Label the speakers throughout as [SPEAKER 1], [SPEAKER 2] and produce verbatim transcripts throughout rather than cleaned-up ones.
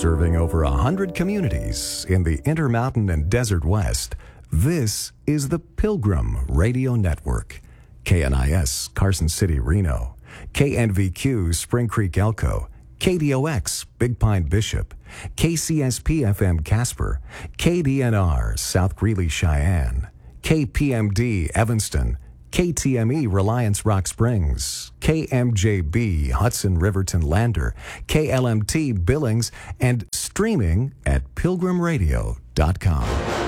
[SPEAKER 1] Serving over a hundred communities in the Intermountain and Desert West, this is the Pilgrim Radio Network. K N I S, Carson City, Reno. K N V Q, Spring Creek, Elko. K D O X, Big Pine, Bishop. K C S P F M, Casper. K D N R, South Greeley, Cheyenne. K P M D, Evanston. K T M E, Reliance Rock Springs. K M J B, Hudson Riverton Lander. K L M T, Billings, and streaming at pilgrim radio dot com.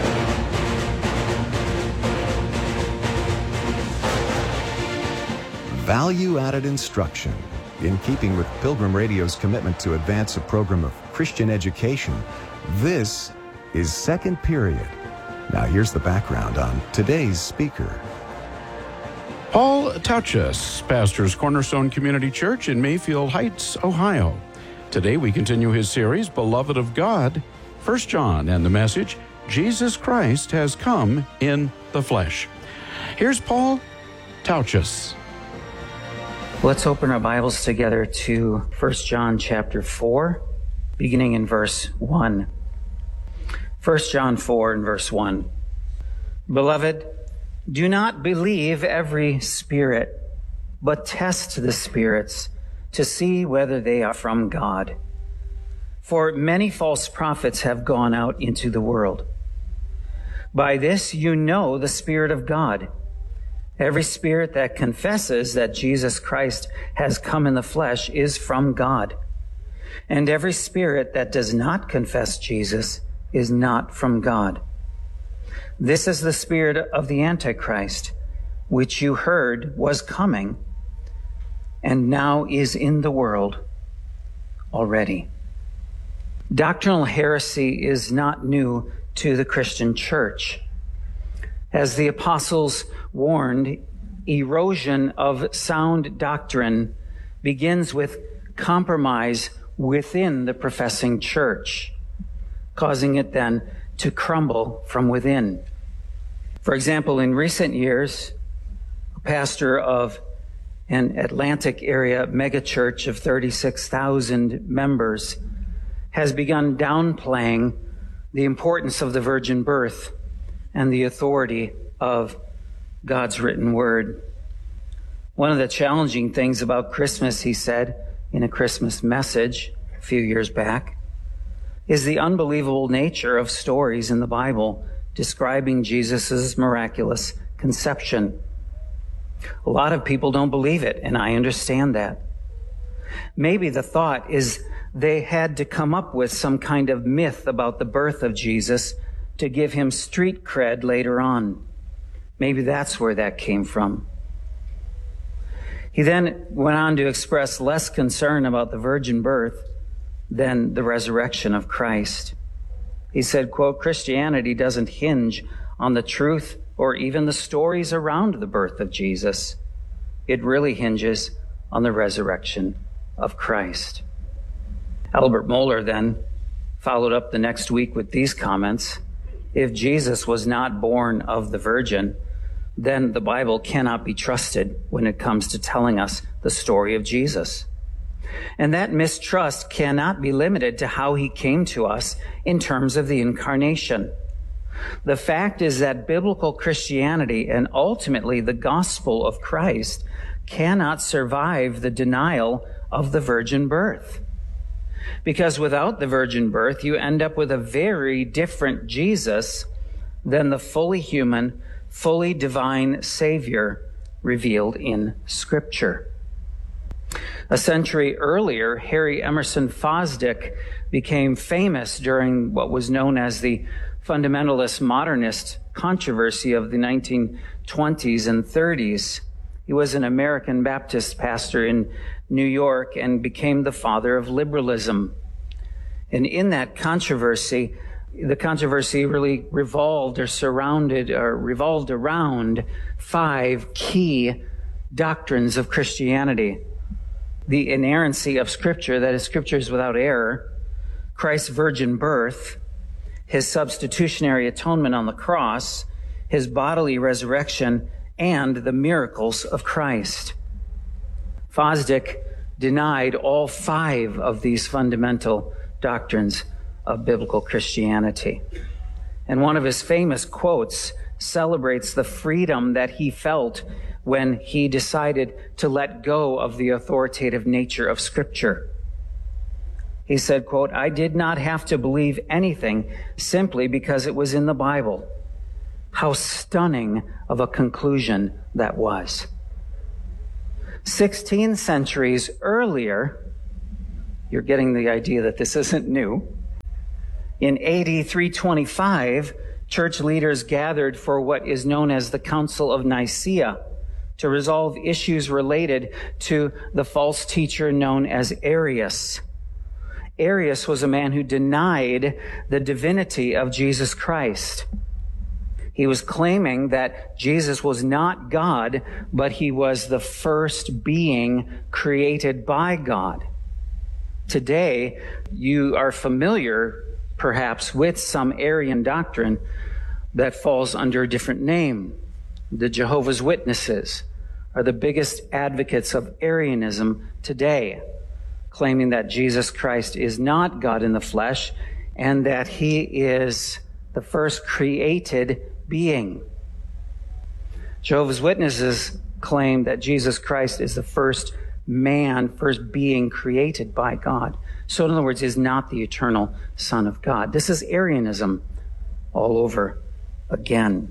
[SPEAKER 1] Value-added instruction. In keeping with Pilgrim Radio's commitment to advance a program of Christian education, this is second period. Now here's the background on today's speaker.
[SPEAKER 2] Paul Tauchus pastors Cornerstone Community Church in Mayfield Heights, Ohio. Today we continue his series, Beloved of God, First John, and the message, Jesus Christ has come in the flesh. Here's Paul Tauchus.
[SPEAKER 3] Let's open our Bibles together to First John chapter four, beginning in verse one. First John four and verse one. Beloved, do not believe every spirit, but test the spirits to see whether they are from God. For many false prophets have gone out into the world. By this you know the Spirit of God. Every spirit that confesses that Jesus Christ has come in the flesh is from God. And every spirit that does not confess Jesus is not from God. This is the spirit of the Antichrist, which you heard was coming and now is in the world already. Doctrinal heresy is not new to the Christian church. As the apostles warned, erosion of sound doctrine begins with compromise within the professing church, causing it then to crumble from within. For example, in recent years, a pastor of an Atlantic area megachurch of thirty-six thousand members has begun downplaying the importance of the virgin birth and the authority of God's written word. One of the challenging things about Christmas, he said in a Christmas message a few years back, is the unbelievable nature of stories in the Bible describing Jesus' miraculous conception. A lot of people don't believe it, and I understand that. Maybe the thought is they had to come up with some kind of myth about the birth of Jesus to give him street cred later on. Maybe that's where that came from. He then went on to express less concern about the virgin birth than the resurrection of Christ. He said, quote, Christianity doesn't hinge on the truth or even the stories around the birth of Jesus. It really hinges on the resurrection of Christ. Albert Mohler then followed up the next week with these comments. If Jesus was not born of the Virgin, then the Bible cannot be trusted when it comes to telling us the story of Jesus. And that mistrust cannot be limited to how he came to us in terms of the incarnation. The fact is that biblical Christianity and ultimately the gospel of Christ cannot survive the denial of the virgin birth. Because without the virgin birth, you end up with a very different Jesus than the fully human, fully divine Savior revealed in Scripture. A century earlier, Harry Emerson Fosdick became famous during what was known as the fundamentalist modernist controversy of the nineteen twenties and thirties. He was an American Baptist pastor in New York and became the father of liberalism. And in that controversy, the controversy really revolved or surrounded or revolved around five key doctrines of Christianity. The inerrancy of Scripture, that is, Scripture is without error, Christ's virgin birth, his substitutionary atonement on the cross, his bodily resurrection, and the miracles of Christ. Fosdick denied all five of these fundamental doctrines of biblical Christianity. And one of his famous quotes celebrates the freedom that he felt when he decided to let go of the authoritative nature of Scripture. He said, quote, "I did not have to believe anything simply because it was in the Bible." How stunning of a conclusion that was. Sixteen centuries earlier, you're getting the idea that this isn't new. In A D three twenty-five, church leaders gathered for what is known as the Council of Nicaea to resolve issues related to the false teacher known as Arius. Arius was a man who denied the divinity of Jesus Christ. He was claiming that Jesus was not God, but he was the first being created by God. Today, you are familiar, perhaps, with some Arian doctrine that falls under a different name. The Jehovah's Witnesses are the biggest advocates of Arianism today, claiming that Jesus Christ is not God in the flesh and that he is the first created being. Jehovah's Witnesses claim that Jesus Christ is the first man, first being created by God. So in other words, is not the eternal Son of God. This is Arianism all over again.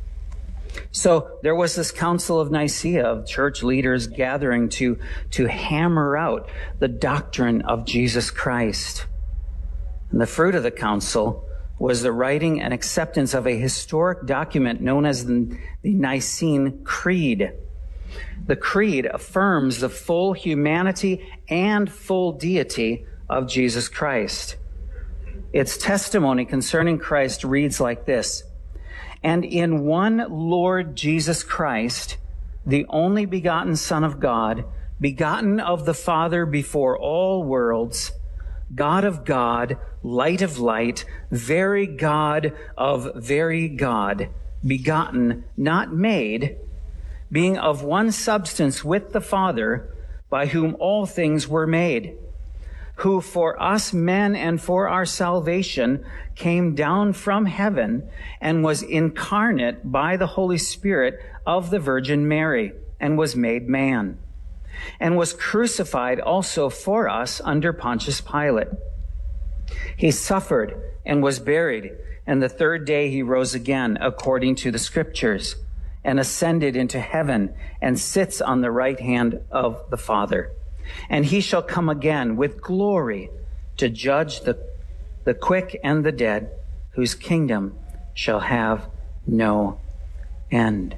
[SPEAKER 3] So there was this Council of Nicaea of church leaders gathering to, to hammer out the doctrine of Jesus Christ. And the fruit of the council was the writing and acceptance of a historic document known as the, the Nicene Creed. The Creed affirms the full humanity and full deity of Jesus Christ. Its testimony concerning Christ reads like this: "And in one Lord Jesus Christ, the only begotten Son of God, begotten of the Father before all worlds, God of God, light of light, very God of very God, begotten, not made, being of one substance with the Father, by whom all things were made, who for us men and for our salvation came down from heaven and was incarnate by the Holy Spirit of the Virgin Mary and was made man, and was crucified also for us under Pontius Pilate. He suffered and was buried, and the third day he rose again according to the Scriptures, and ascended into heaven and sits on the right hand of the Father. And he shall come again with glory to judge the, the quick and the dead, whose kingdom shall have no end."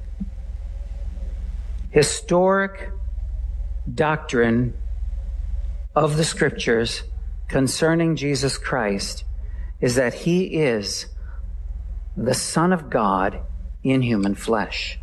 [SPEAKER 3] Historic doctrine of the Scriptures concerning Jesus Christ is that he is the Son of God in human flesh.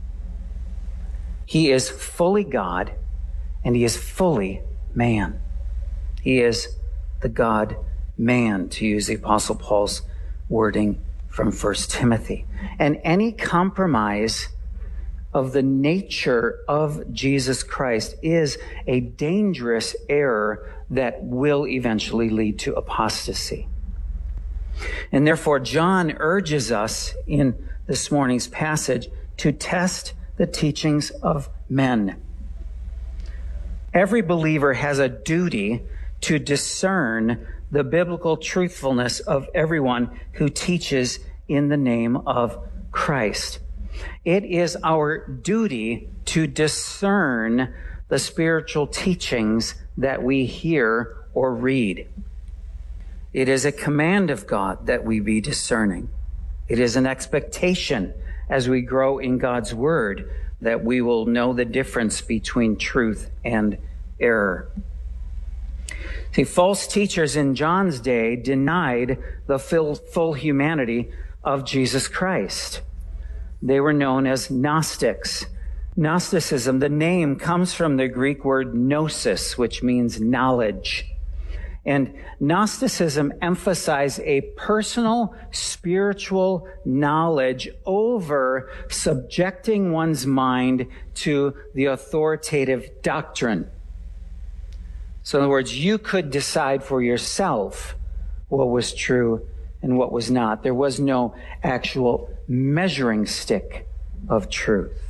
[SPEAKER 3] He is fully God and he is fully man. He is the God-man, to use the Apostle Paul's wording from First Timothy. And any compromise of the nature of Jesus Christ is a dangerous error that will eventually lead to apostasy. And therefore, John urges us in this morning's passage to test the teachings of men. Every believer has a duty to discern the biblical truthfulness of everyone who teaches in the name of Christ. It is our duty to discern the spiritual teachings that we hear or read. It is a command of God that we be discerning. It is an expectation as we grow in God's Word that we will know the difference between truth and error. See, false teachers in John's day denied the full, full humanity of Jesus Christ. They were known as Gnostics. Gnosticism, the name comes from the Greek word gnosis, which means knowledge. And Gnosticism emphasized a personal spiritual knowledge over subjecting one's mind to the authoritative doctrine. So in other words, you could decide for yourself what was true and what was not. There was no actual measuring stick of truth.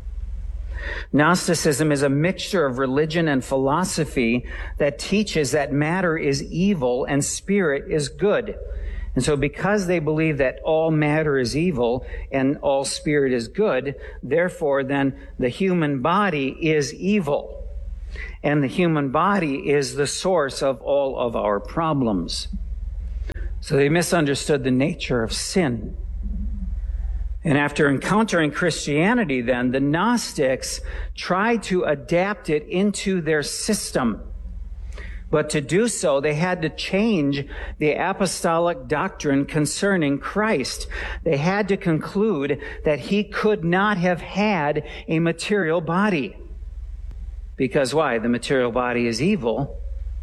[SPEAKER 3] Gnosticism is a mixture of religion and philosophy that teaches that matter is evil and spirit is good. And so because they believe that all matter is evil and all spirit is good, therefore then the human body is evil. And the human body is the source of all of our problems. So they misunderstood the nature of sin. And after encountering Christianity then, the Gnostics tried to adapt it into their system. But to do so, they had to change the apostolic doctrine concerning Christ. They had to conclude that he could not have had a material body. Because why? The material body is evil.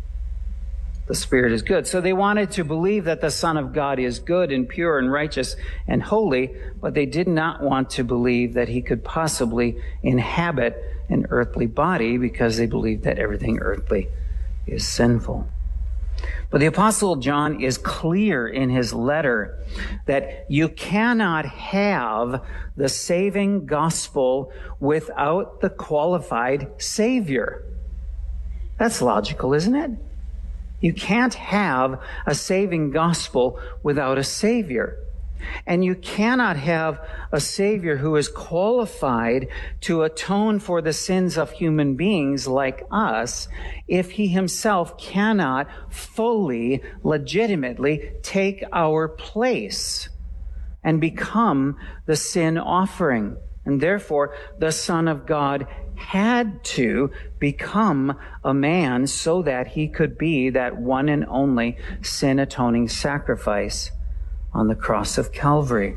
[SPEAKER 3] The spirit is good. So they wanted to believe that the Son of God is good and pure and righteous and holy, but they did not want to believe that he could possibly inhabit an earthly body because they believed that everything earthly is sinful. But the Apostle John is clear in his letter that you cannot have the saving gospel without the qualified Savior. That's logical, isn't it? You can't have a saving gospel without a Savior. And you cannot have a Savior who is qualified to atone for the sins of human beings like us if he himself cannot fully, legitimately take our place and become the sin offering. And therefore, the Son of God had to become a man so that he could be that one and only sin-atoning sacrifice on the cross of Calvary.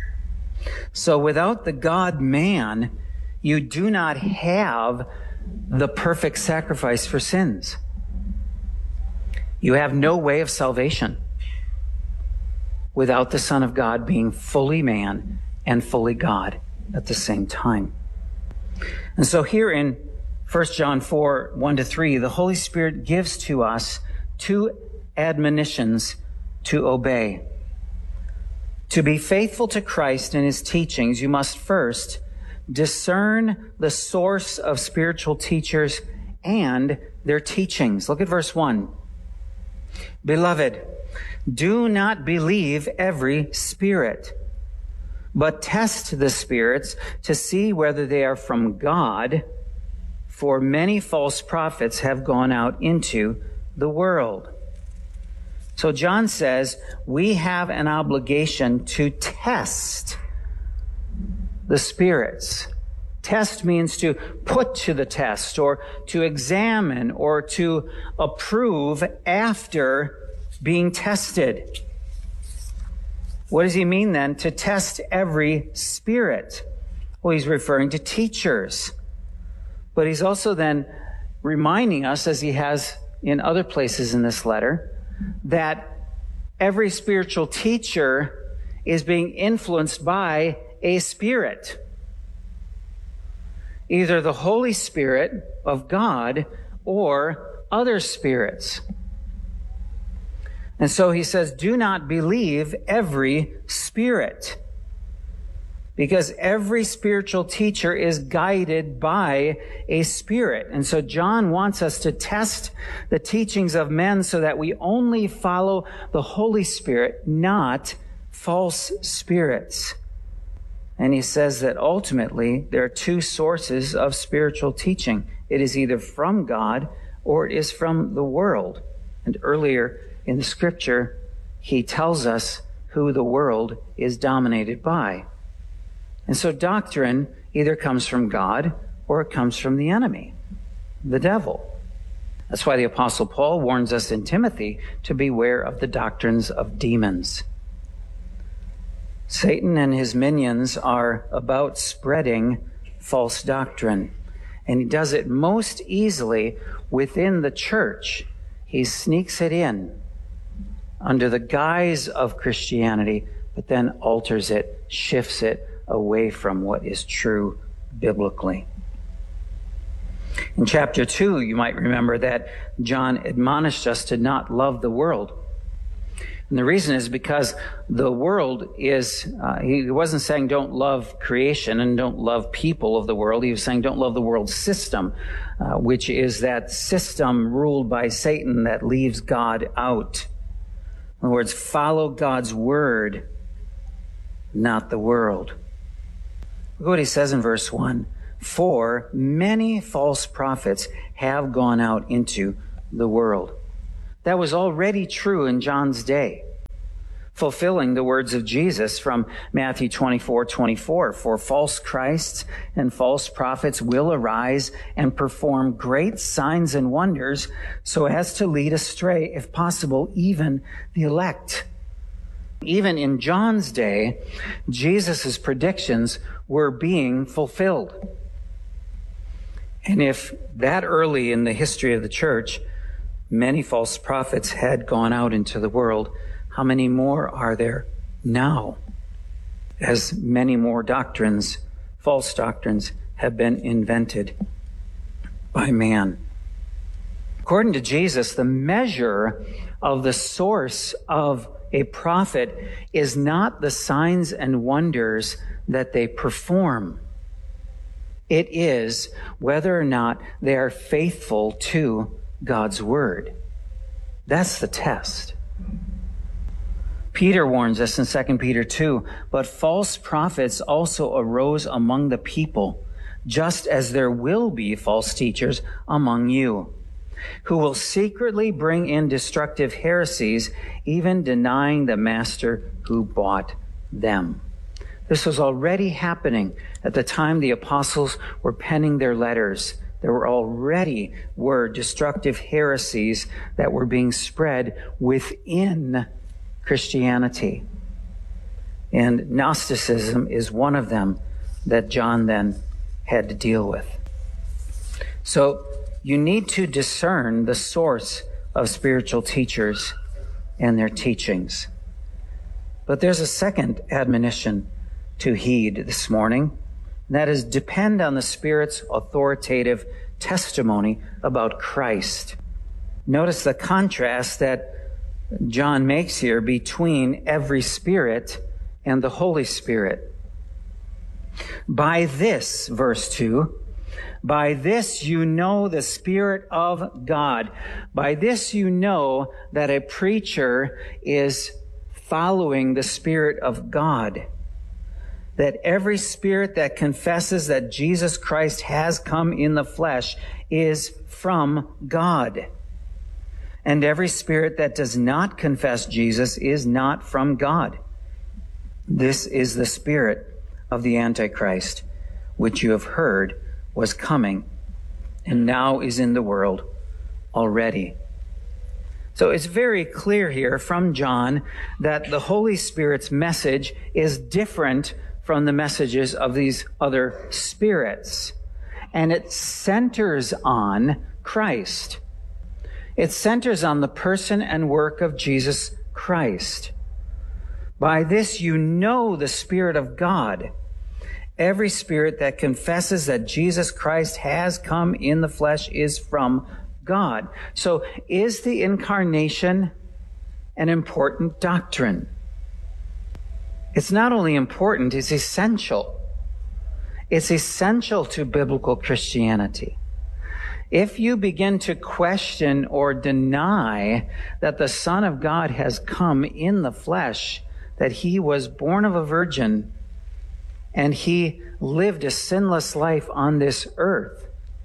[SPEAKER 3] So without the God-man, you do not have the perfect sacrifice for sins. You have no way of salvation without the Son of God being fully man and fully God at the same time. And so here in First John four, one to three, the Holy Spirit gives to us two admonitions to obey. To be faithful to Christ and his teachings, you must first discern the source of spiritual teachers and their teachings. Look at verse one. Beloved, do not believe every spirit, but test the spirits to see whether they are from God, for many false prophets have gone out into the world. So John says we have an obligation to test the spirits. Test means to put to the test or to examine or to approve after being tested. What does he mean then? To test every spirit. Well, he's referring to teachers. But he's also then reminding us, as he has in other places in this letter, that every spiritual teacher is being influenced by a spirit. Either the Holy Spirit of God or other spirits. And so he says, do not believe every spirit. Because every spiritual teacher is guided by a spirit. And so John wants us to test the teachings of men so that we only follow the Holy Spirit, not false spirits. And he says that ultimately there are two sources of spiritual teaching. It is either from God or it is from the world. And earlier in the scripture, he tells us who the world is dominated by. And so doctrine either comes from God or it comes from the enemy, the devil. That's why the Apostle Paul warns us in Timothy to beware of the doctrines of demons. Satan and his minions are about spreading false doctrine, and he does it most easily within the church. He sneaks it in under the guise of Christianity, but then alters it, shifts it away from what is true biblically. In chapter two, you might remember that John admonished us to not love the world. And the reason is because the world is, uh, he wasn't saying don't love creation and don't love people of the world. He was saying don't love the world system, uh, which is that system ruled by Satan that leaves God out. In other words, follow God's word, not the world. Look what he says in verse one. For many false prophets have gone out into the world. That was already true in John's day, fulfilling the words of Jesus from Matthew twenty-four twenty-four. For false Christs and false prophets will arise and perform great signs and wonders so as to lead astray, if possible, even the elect. Even in John's day, Jesus' predictions were being fulfilled. And if that early in the history of the church, many false prophets had gone out into the world, how many more are there now? As many more doctrines, false doctrines, have been invented by man. According to Jesus, the measure of the source of a prophet is not the signs and wonders that they perform. It is whether or not they are faithful to God's word. That's the test. Peter warns us in Second Peter two, but false prophets also arose among the people, just as there will be false teachers among you, who will secretly bring in destructive heresies, even denying the master who bought them. This was already happening at the time the apostles were penning their letters. There were already were destructive heresies that were being spread within Christianity. And Gnosticism is one of them that John then had to deal with. So you need to discern the source of spiritual teachers and their teachings. But there's a second admonition to heed this morning, and that is depend on the Spirit's authoritative testimony about Christ. Notice the contrast that John makes here between every spirit and the Holy Spirit. By this, verse two, by this you know the Spirit of God. By this you know that a preacher is following the Spirit of God. That every spirit that confesses that Jesus Christ has come in the flesh is from God. And every spirit that does not confess Jesus is not from God. This is the spirit of the Antichrist, which you have heard was coming and now is in the world already. So it's very clear here from John that the Holy Spirit's message is different from the messages of these other spirits. And it centers on Christ. It centers on the person and work of Jesus Christ. By this you know the Spirit of God. Every spirit that confesses that Jesus Christ has come in the flesh is from God. So is the incarnation an important doctrine? It's not only important, it's essential. It's essential to biblical Christianity. If you begin to question or deny that the Son of God has come in the flesh, that he was born of a virgin, and he lived a sinless life on this earth,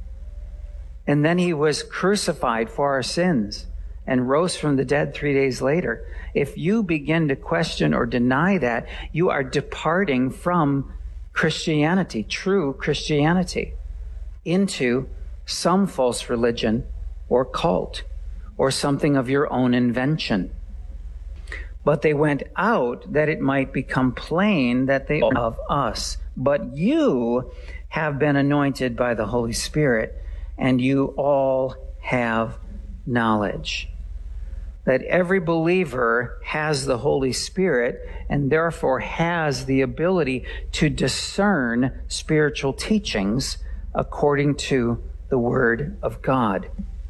[SPEAKER 3] and then he was crucified for our sins and rose from the dead three days later. If you begin to question or deny that, you are departing from Christianity, true Christianity, into some false religion or cult or something of your own invention. But they went out that it might become plain that they are of us. But you have been anointed by the Holy Spirit, and you all have knowledge. That every believer has the Holy Spirit and therefore has the ability to discern spiritual teachings according to the Word of God.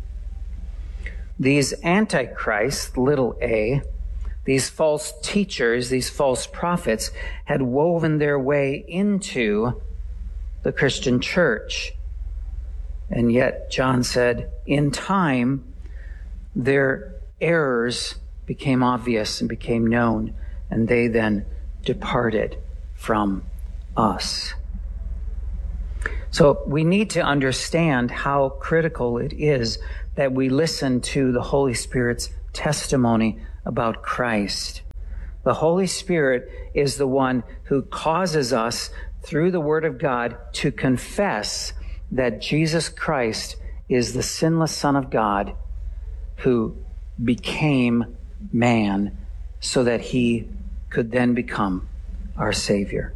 [SPEAKER 3] These antichrists, little a, these false teachers, these false prophets, had woven their way into the Christian church. And yet, John said, in time, their errors became obvious and became known, and they then departed from us. So we need to understand how critical it is that we listen to the Holy Spirit's testimony about Christ. The Holy Spirit is the one who causes us, through the Word of God, to confess that Jesus Christ is the sinless Son of God who became man so that he could then become our Savior.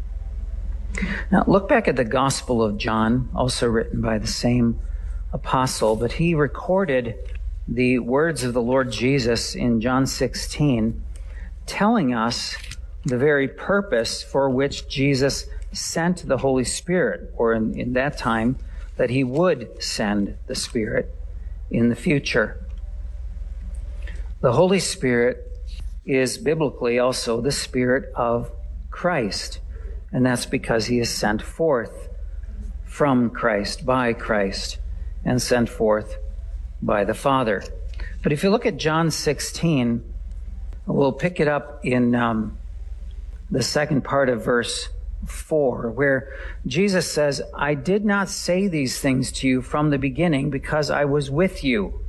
[SPEAKER 3] Now, look back at the Gospel of John, also written by the same apostle, but he recorded the words of the Lord Jesus in John sixteen, telling us the very purpose for which Jesus sent the Holy Spirit, or in, in that time, that he would send the Spirit in the future. The Holy Spirit is biblically also the Spirit of Christ, and that's because he is sent forth from Christ, by Christ, and sent forth by the Father. But if you look at John sixteen, we'll pick it up in um, the second part of verse four, where Jesus says, I did not say these things to you from the beginning because I was with you.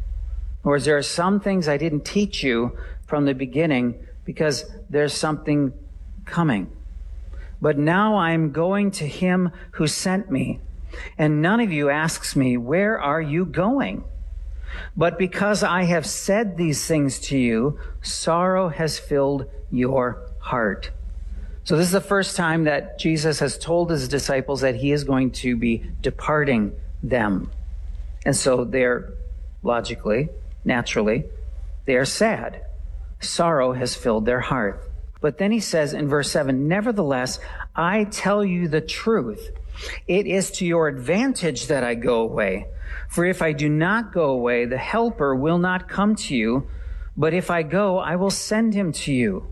[SPEAKER 3] Or there are some things I didn't teach you from the beginning because there's something coming. But now I'm going to him who sent me, and none of you asks me, where are you going? But because I have said these things to you, sorrow has filled your heart. So this is the first time that Jesus has told his disciples that he is going to be departing them. And so they're logically, naturally, they are sad. Sorrow has filled their heart. But then he says in verse seven, nevertheless, I tell you the truth. It is to your advantage that I go away. For if I do not go away, the Helper will not come to you. But if I go, I will send him to you.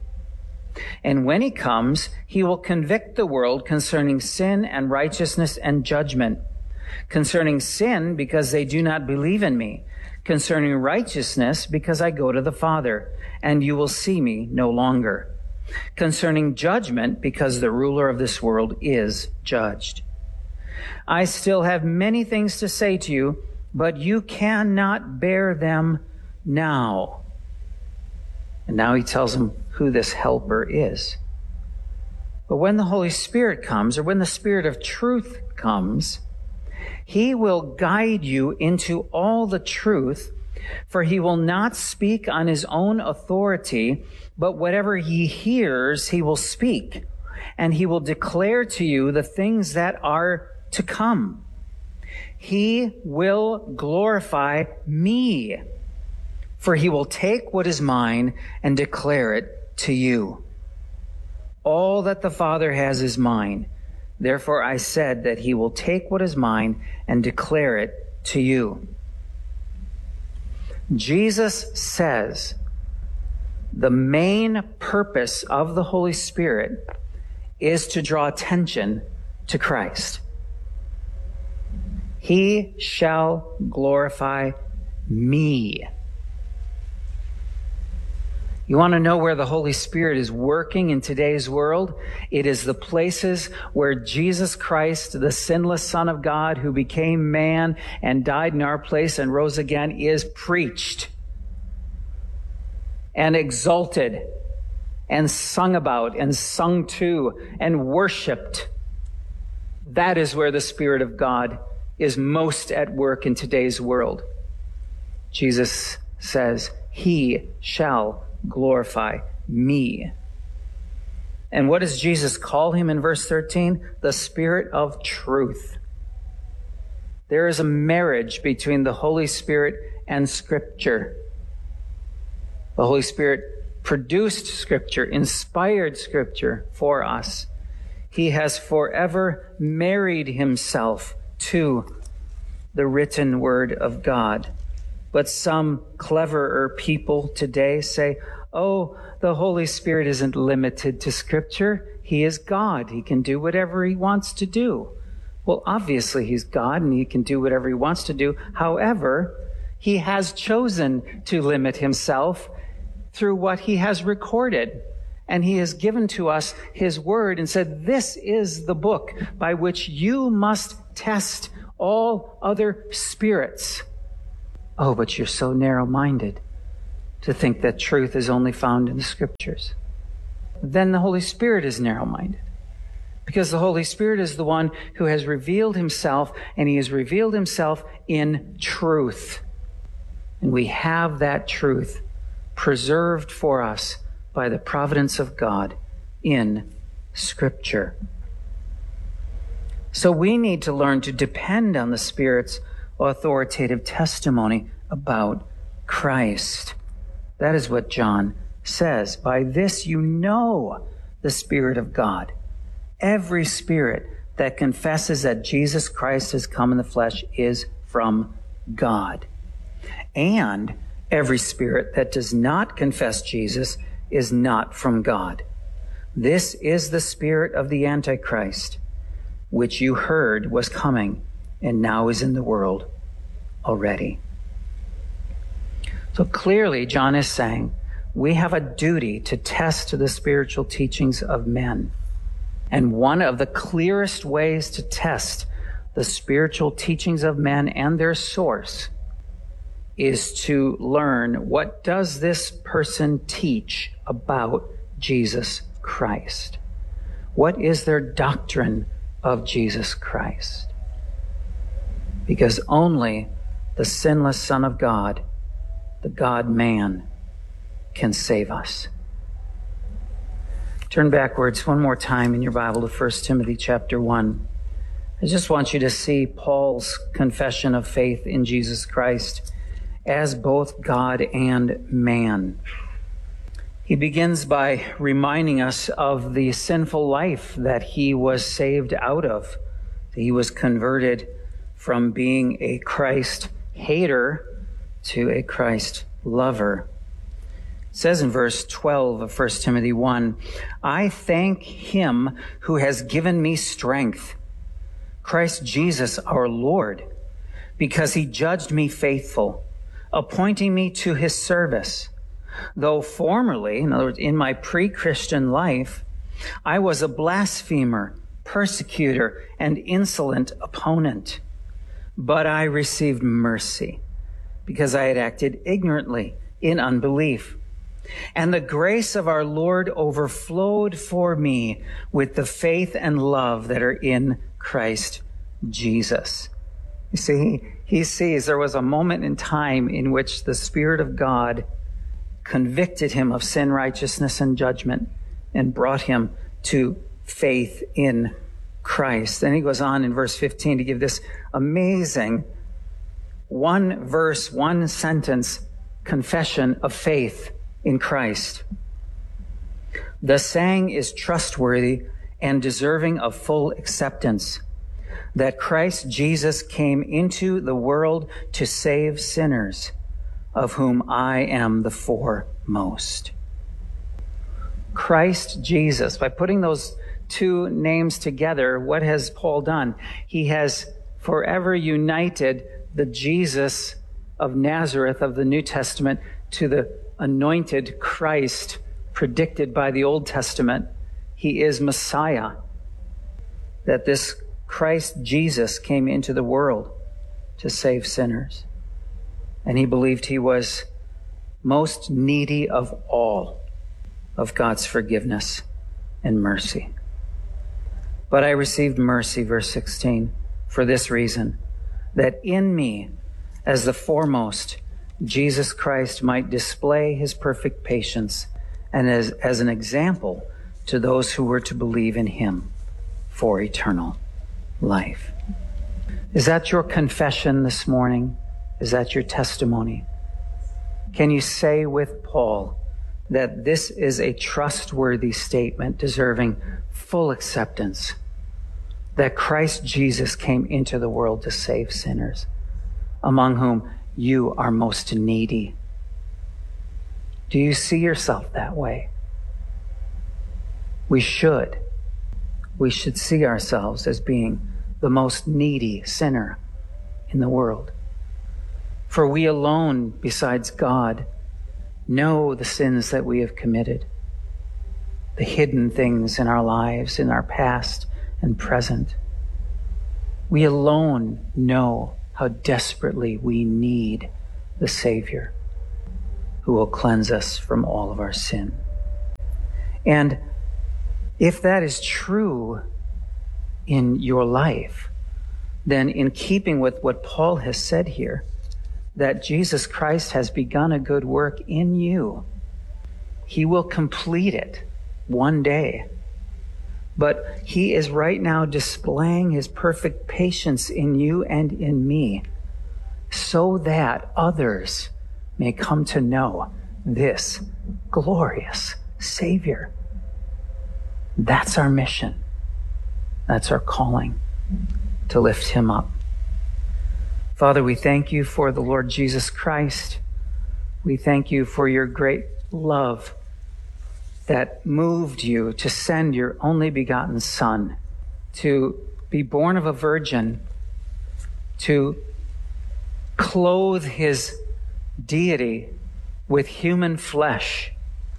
[SPEAKER 3] And when he comes, he will convict the world concerning sin and righteousness and judgment. Concerning sin, because they do not believe in me. Concerning righteousness, because I go to the Father, and you will see me no longer. Concerning judgment, because the ruler of this world is judged. I still have many things to say to you, but you cannot bear them now. And now he tells them who this helper is. But when the Holy Spirit comes, or when the Spirit of truth comes, he will guide you into all the truth, for he will not speak on his own authority, but whatever he hears, he will speak, and he will declare to you the things that are to come. He will glorify me, for he will take what is mine and declare it to you. All that the Father has is mine. Therefore I said that he will take what is mine and declare it to you. Jesus says the main purpose of the Holy Spirit is to draw attention to Christ. He shall glorify me. You want to know where the Holy Spirit is working in today's world? It is the places where Jesus Christ, the sinless Son of God who became man and died in our place and rose again, is preached and exalted and sung about and sung to and worshiped. That is where the Spirit of God is most at work in today's world. Jesus says, he shall glorify me. And what does Jesus call him in verse thirteen? The Spirit of truth. There is a marriage between the Holy Spirit and Scripture. The Holy Spirit produced Scripture, inspired Scripture for us. He has forever married himself to the written word of God. But some cleverer people today say, oh, the Holy Spirit isn't limited to Scripture. He is God. He can do whatever he wants to do. Well, obviously he's God and he can do whatever he wants to do. However, he has chosen to limit himself through what he has recorded. And he has given to us his word and said, this is the book by which you must test all other spirits. Oh, but you're so narrow-minded to think that truth is only found in the Scriptures. Then the Holy Spirit is narrow-minded, because the Holy Spirit is the one who has revealed himself, and he has revealed himself in truth. And we have that truth preserved for us by the providence of God in Scripture. So we need to learn to depend on the Spirit's authoritative testimony about Christ. That is what John says. By this you know the Spirit of God. Every spirit that confesses that Jesus Christ has come in the flesh is from God. And every spirit that does not confess Jesus is not from God. This is the spirit of the Antichrist, which you heard was coming and now is in the world already. So clearly, John is saying we have a duty to test the spiritual teachings of men. And one of the clearest ways to test the spiritual teachings of men and their source is to learn, what does this person teach about Jesus Christ? What is their doctrine of Jesus Christ? Because only the sinless Son of God, the God-man, can save us. Turn backwards one more time in your Bible to First Timothy chapter one. I just want you to see Paul's confession of faith in Jesus Christ as both God and man. He begins by reminding us of the sinful life that he was saved out of. He was converted from being a Christ hater to a Christ lover. It says in verse twelve of First Timothy one, I thank him who has given me strength, Christ Jesus our Lord, because he judged me faithful, appointing me to his service. Though formerly, in other words, in my pre-Christian life, I was a blasphemer, persecutor, and insolent opponent. But I received mercy because I had acted ignorantly in unbelief. And the grace of our Lord overflowed for me with the faith and love that are in Christ Jesus. You see, he sees there was a moment in time in which the Spirit of God convicted him of sin, righteousness, and judgment and brought him to faith in Christ. Then he goes on in verse fifteen to give this amazing one verse, one sentence confession of faith in Christ. The saying is trustworthy and deserving of full acceptance, that Christ Jesus came into the world to save sinners, of whom I am the foremost. Christ Jesus, by putting those two names together, what has Paul done? He has forever united the Jesus of Nazareth of the New Testament to the anointed Christ predicted by the Old Testament. He is Messiah. That this Christ Jesus came into the world to save sinners. And he believed he was most needy of all of God's forgiveness and mercy. But I received mercy, verse sixteen, for this reason, that in me, as the foremost, Jesus Christ might display his perfect patience and as, as an example to those who were to believe in him for eternal life. Is that your confession this morning? Is that your testimony? Can you say with Paul that this is a trustworthy statement deserving full acceptance, that Christ Jesus came into the world to save sinners, among whom you are most needy. Do you see yourself that way? We should. We should see ourselves as being the most needy sinner in the world. For we alone, besides God, know the sins that we have committed, the hidden things in our lives, in our past and present. We alone know how desperately we need the Savior who will cleanse us from all of our sin. And if that is true in your life, then in keeping with what Paul has said here, that Jesus Christ has begun a good work in you, he will complete it one day. But he is right now displaying his perfect patience in you and in me, so that others may come to know this glorious Savior. That's our mission. That's our calling, to lift him up. Father, we thank you for the Lord Jesus Christ. We thank you for your great love that moved you to send your only begotten Son to be born of a virgin, to clothe his deity with human flesh,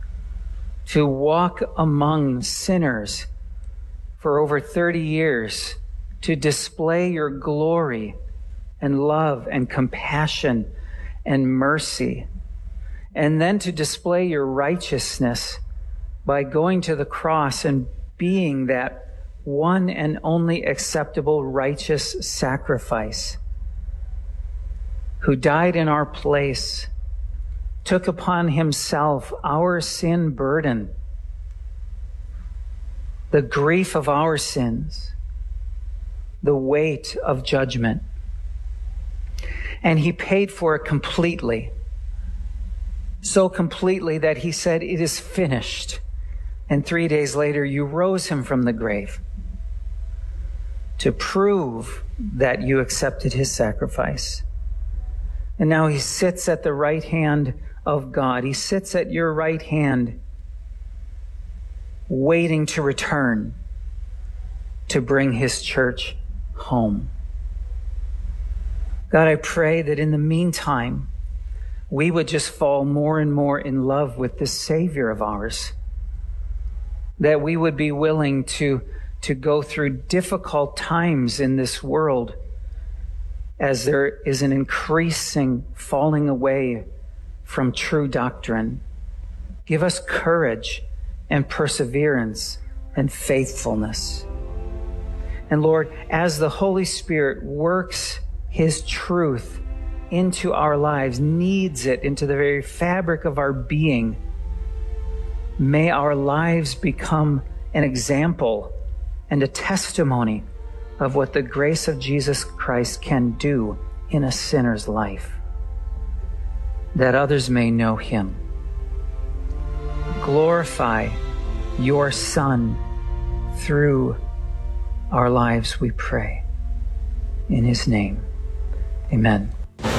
[SPEAKER 3] to walk among sinners for over thirty years, to display your glory and love and compassion and mercy, and then to display your righteousness by going to the cross and being that one and only acceptable righteous sacrifice, who died in our place, took upon himself our sin burden, the grief of our sins, the weight of judgment. And he paid for it completely, so completely that he said, "It is finished." And three days later, you rose him from the grave to prove that you accepted his sacrifice. And now he sits at the right hand of God. He sits at your right hand, waiting to return to bring his church home. God, I pray that in the meantime, we would just fall more and more in love with this Savior of ours, that we would be willing to, to go through difficult times in this world as there is an increasing falling away from true doctrine. Give us courage and perseverance and faithfulness. And Lord, as the Holy Spirit works his truth into our lives, kneads it into the very fabric of our being, may our lives become an example and a testimony of what the grace of Jesus Christ can do in a sinner's life, that others may know him. Glorify your Son through our lives, we pray. In his name, amen.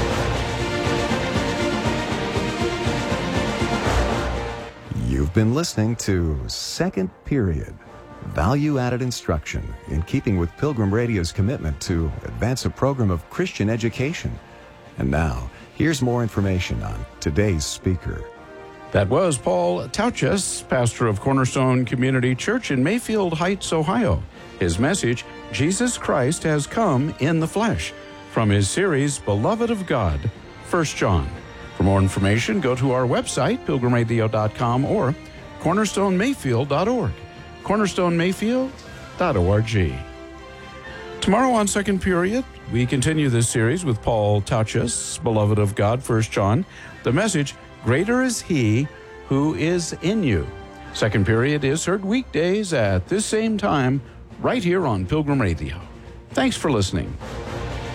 [SPEAKER 1] You've been listening to Second Period, value-added instruction in keeping with Pilgrim Radio's commitment to advance a program of Christian education. And now, here's more information on today's speaker.
[SPEAKER 2] That was Paul Tauchus, pastor of Cornerstone Community Church in Mayfield Heights, Ohio. His message, Jesus Christ Has Come in the Flesh, from his series, Beloved of God, First John. For more information, go to our website, pilgrim radio dot com, or cornerstone mayfield dot org. cornerstone mayfield dot org. Tomorrow on Second Period, we continue this series with Paul Tauchus, Beloved of God, First John. The message, Greater is He who is in you. Second Period is heard weekdays at this same time, right here on Pilgrim Radio. Thanks for listening.